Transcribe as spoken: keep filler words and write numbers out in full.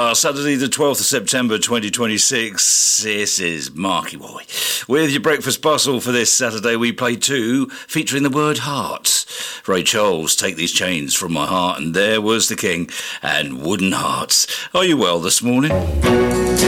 Ah, Saturday the twelfth of September twenty twenty-six. This is Marky Boy. With your breakfast bustle for this Saturday, we play two featuring the word heart. Ray Charles, Take These Chains From My Heart, and There Was the King, and Wooden Hearts. Are you well this morning?